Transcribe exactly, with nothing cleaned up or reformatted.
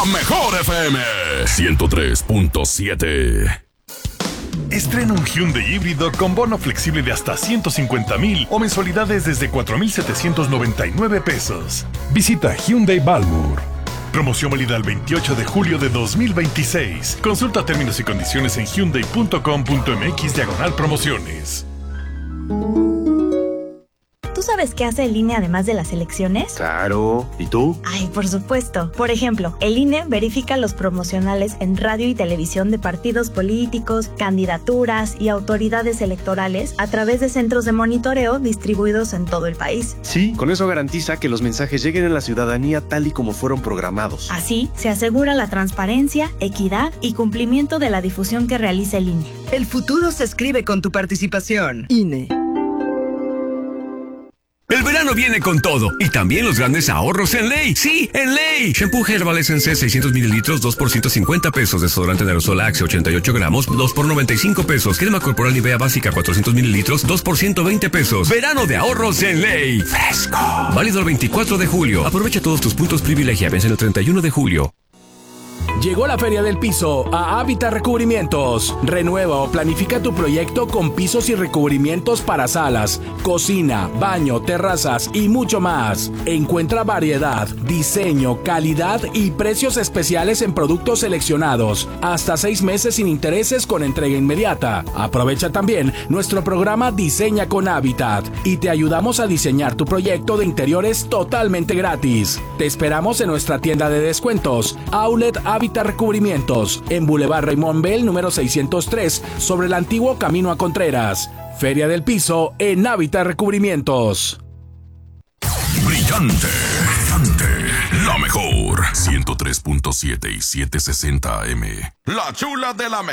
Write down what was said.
La mejor F M ciento tres punto siete. Estrena un Hyundai híbrido con bono flexible de hasta ciento cincuenta mil o mensualidades desde cuatro mil setecientos noventa y nueve pesos. Visita Hyundai Balmur. Promoción válida el veintiocho de julio de dos mil veintiséis. Consulta términos y condiciones en hyundai punto com punto m x diagonal promociones. ¿Tú sabes qué hace el I N E además de las elecciones? Claro. ¿Y tú? Ay, por supuesto. Por ejemplo, el I N E verifica los promocionales en radio y televisión de partidos políticos, candidaturas y autoridades electorales a través de centros de monitoreo distribuidos en todo el país. Sí, con eso garantiza que los mensajes lleguen a la ciudadanía tal y como fueron programados. Así, se asegura la transparencia, equidad y cumplimiento de la difusión que realiza el I N E. El futuro se escribe con tu participación. I N E. El verano viene con todo y también los grandes ahorros en Ley. ¡Sí, en Ley! Shampoo Herbal Essence seiscientos mililitros, dos por ciento cincuenta pesos. Desodorante de aerosol Axe ochenta y ocho gramos, dos por noventa y cinco pesos. Crema corporal Nivea básica cuatrocientos mililitros, dos por ciento veinte pesos. Verano de ahorros en Ley. ¡Fresco! Válido el veinticuatro de julio. Aprovecha todos tus puntos privilegiables en el treinta y uno de julio. Llegó la Feria del Piso a Hábitat Recubrimientos. Renueva o planifica tu proyecto con pisos y recubrimientos para salas, cocina, baño, terrazas y mucho más. Encuentra variedad, diseño, calidad y precios especiales en productos seleccionados. Hasta seis meses sin intereses con entrega inmediata. Aprovecha también nuestro programa Diseña con Hábitat y te ayudamos a diseñar tu proyecto de interiores totalmente gratis. Te esperamos en nuestra tienda de descuentos, Outlet Hábitat Recubrimientos, en Boulevard Raymond Bell número seiscientos tres, sobre el antiguo Camino a Contreras. Feria del Piso en Hábitat Recubrimientos. Brillante, brillante, la mejor ciento tres punto siete y setecientos sesenta A M. La chula de la mejor.